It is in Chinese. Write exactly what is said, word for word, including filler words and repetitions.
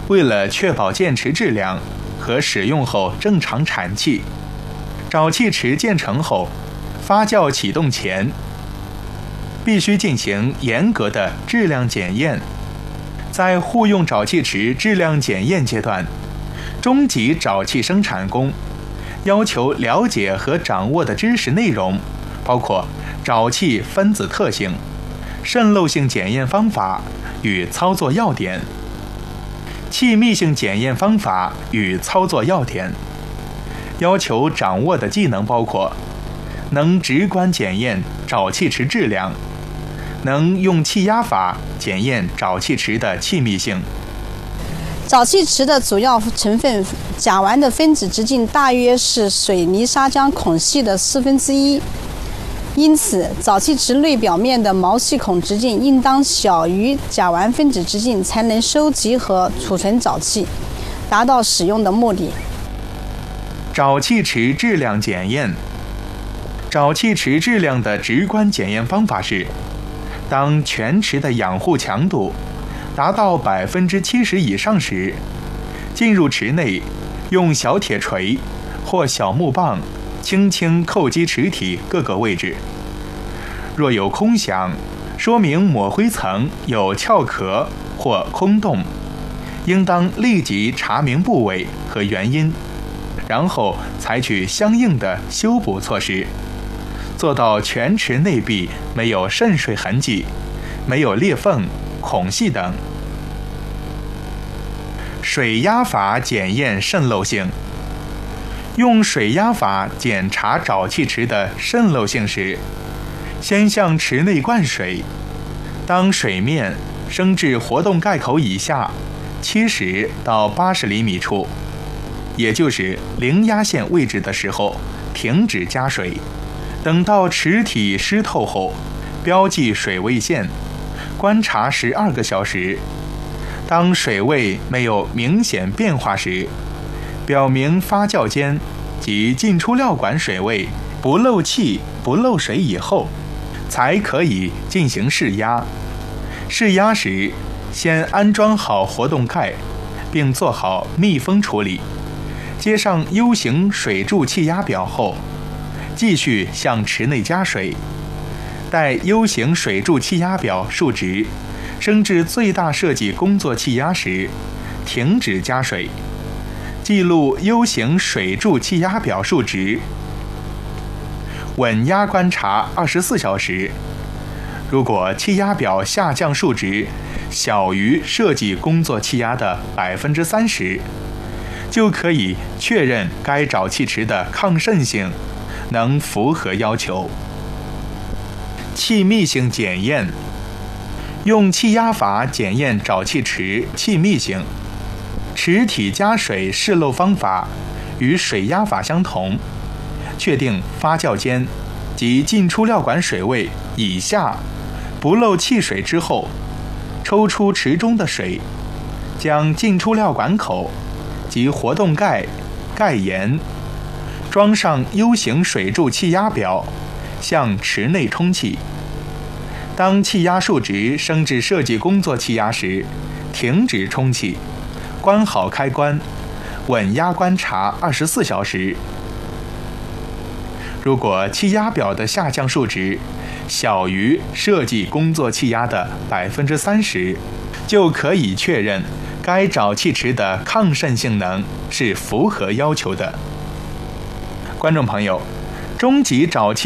为了确保建池质量和使用后正常产气，沼气池建成后，发酵启动前，必须进行严格的质量检验。在户用沼气池质量检验阶段，中级沼气生产工要求了解和掌握的知识内容包括沼气分子特性、渗漏性检验方法与操作要点、气密性检验方法与操作要点。要求掌握的技能包括能直观检验沼气池质量，能用气压法检验沼气池的气密性。 沼气池的主要成分甲烷的分子直径大约是水泥砂浆孔隙的四分之一，因此沼气池内表面的毛细孔直径应当小于甲烷分子直径，才能收集和储存沼气，达到使用的目的。 沼气池质量检验。沼气池质量的直观检验方法是，当全池的养护强度达到百分之七十以上时，进入池内，用小铁锤或小木棒轻轻叩击池体各个位置。若有空响，说明抹灰层有壳壳或空洞，应当立即查明部位和原因，然后采取相应的修补措施，做到全池内壁没有渗水痕迹，没有裂缝、孔隙等。水压法检验渗漏性。用水压法检查沼气池的渗漏性时，先向池内灌水，当水面升至活动盖口以下七十到八十厘米处，也就是零压线位置的时候，停止加水，等到池体湿透后，标记水位线，观察十二个小时。当水位没有明显变化时，表明发酵间及进出料管水位不漏气不漏水以后，才可以进行试压。试压时，先安装好活动盖，并做好密封处理。接上 U 型水柱气压表后，继续向池内加水，待 U 型水柱气压表数值升至最大设计工作气压时，停止加水，记录 U 型水柱气压表数值。稳压观察二十四小时，如果气压表下降数值小于设计工作气压的百分之三十，就可以确认该沼气池的抗渗性能符合要求。气密性检验。用气压法检验沼气池气密性。池体加水试漏方法与水压法相同，确定发酵间及进出料管水位以下不漏气水之后，抽出池中的水，将进出料管口及活动盖、盖沿装上 U 型水柱气压表，向池内充气。当气压数值升至设计工作气压时，停止充气，关好开关，稳压观察二十四小时。如果气压表的下降数值小于设计工作气压的百分之三十，就可以确认该沼气池的抗渗性能是符合要求的。观众朋友，中级沼气